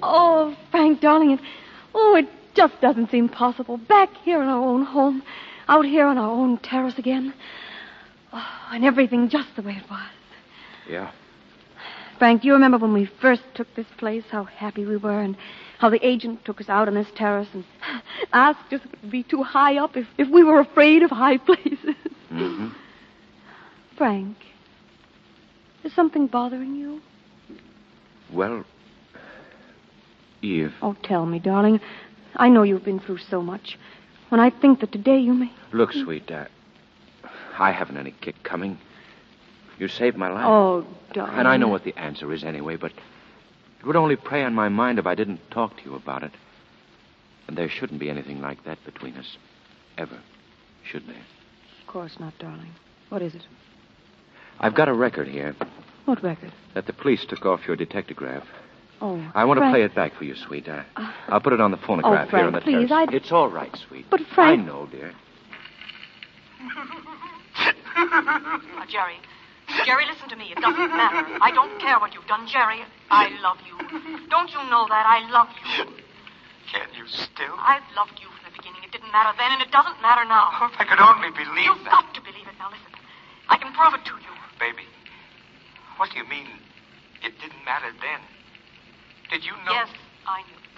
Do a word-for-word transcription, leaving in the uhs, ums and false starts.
Oh, Frank, darling, it, oh, it just doesn't seem possible. Back here in our own home, out here on our own terrace again. Oh, and everything just the way it was. Yeah. Frank, do you remember when we first took this place, how happy we were, and how the agent took us out on this terrace and asked us if it would be too high up, if, if we were afraid of high places? Mm-hmm. Frank, is something bothering you? Well, Eve. Oh, tell me, darling. I know you've been through so much. When I think that today you may... Look, sweet, uh, I haven't any kick coming. You saved my life. Oh, darling. And I know what the answer is anyway, but it would only prey on my mind if I didn't talk to you about it. And there shouldn't be anything like that between us. Ever. Should there? Of course not, darling. What is it? I've got a record here. What record? That the police took off your detectograph. Oh, I want Frank... to play it back for you, sweet. I, uh, I'll put it on the phonograph oh, Frank, here on the please, terrace. I'd... It's all right, sweet. But, Frank... I know, dear. Uh, Jerry. Jerry, listen to me. It doesn't matter. I don't care what you've done, Jerry. I love you. Don't you know that? I love you. Can you still? I've loved you from the beginning. It didn't matter then, and it doesn't matter now. Oh, if I could only believe You've that. got to believe it. Now, listen. I can prove it to you. Baby, what do you mean it didn't matter then? Did you know? Yes, I knew.